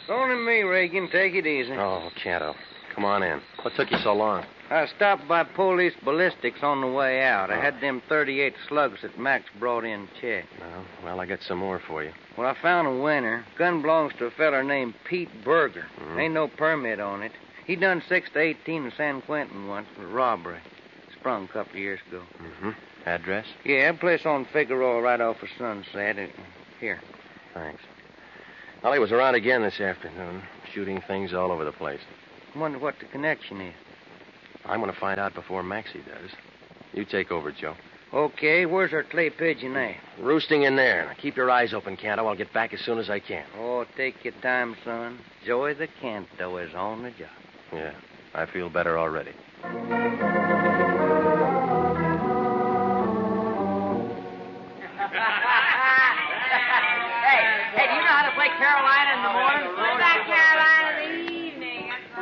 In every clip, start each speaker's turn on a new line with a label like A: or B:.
A: Only me, Regan. Take it easy.
B: Oh, Canto. Come on in. What took you so long?
A: I stopped by police ballistics on the way out. I had them 38 slugs that Max brought in checked.
B: No. Well, I got some more for you.
A: Well, I found a winner. Gun belongs to a feller named Pete Berger.
B: Mm-hmm.
A: Ain't no permit on it. He done 6 to 18 in San Quentin once for robbery. Sprung a couple of years ago.
B: Mm-hmm. Address?
A: Yeah, a place on Figueroa right off of Sunset. Here.
B: Thanks. Well, he was around again this afternoon, shooting things all over the place.
A: Wonder what the connection is.
B: I'm going to find out before Maxie does. You take over, Joe.
A: Okay, where's our clay pigeon at?
B: Roosting in there. Now, keep your eyes open, Canto. I'll get back as soon as I can.
A: Oh, take your time, son. Joey the Canto is on the job.
B: Yeah, I feel better already.
C: Hey, do you know how to play Carolina in the morning?
D: What about Carolina in the evening?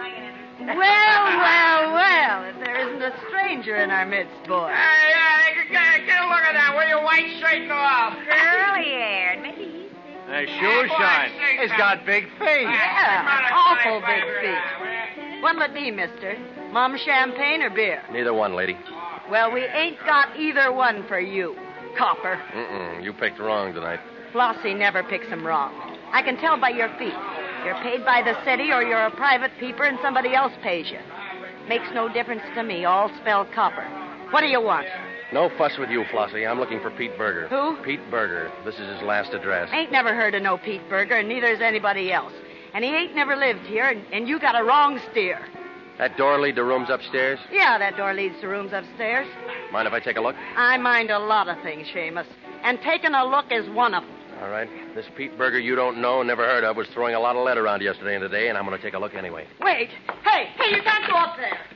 C: Well, if there isn't a stranger in our midst, boy.
D: Get a look at that. Will you white straighten off? Curly-haired. Maybe he's
A: His shoes shine. He's got big feet.
C: Yeah, awful big feet. What'll it be, mister? Mum champagne or beer?
B: Neither one, lady.
C: Well, we ain't got either one for you, copper.
B: You picked wrong tonight.
C: Flossie never picks 'em wrong. I can tell by your feet. You're paid by the city or you're a private peeper and somebody else pays you. Makes no difference to me. All spell copper. What do you want?
B: No fuss with you, Flossie. I'm looking for Pete Berger.
C: Who?
B: Pete Berger. This is his last address.
C: Ain't never heard of no Pete Berger, and neither's anybody else. And he ain't never lived here, and you got a wrong steer.
B: That door lead to rooms upstairs?
C: Yeah, that door leads to rooms upstairs.
B: Mind if I take a look?
C: I mind a lot of things, Seamus. And taking a look is one of them.
B: All right. This Pete Berger you don't know, never heard of, was throwing a lot of lead around yesterday and today, and I'm going to take a look anyway.
C: Wait. Hey, you can't go up there.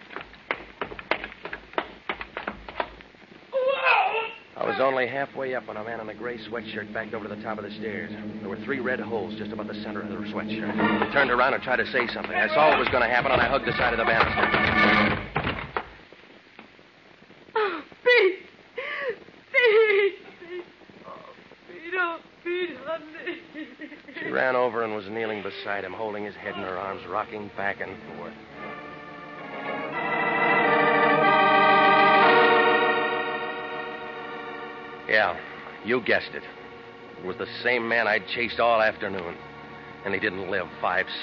B: I was only halfway up when a man in a gray sweatshirt backed over to the top of the stairs. There were 3 red holes just about the center of the sweatshirt. He turned around and tried to say something. I saw what was going to happen, and I hugged the side of the banister.
C: Oh, Pete. Pete. Oh, Pete, honey.
B: She ran over and was kneeling beside him, holding his head in her arms, rocking back and forth. Yeah, you guessed it. It was the same man I'd chased all afternoon. And he didn't live 5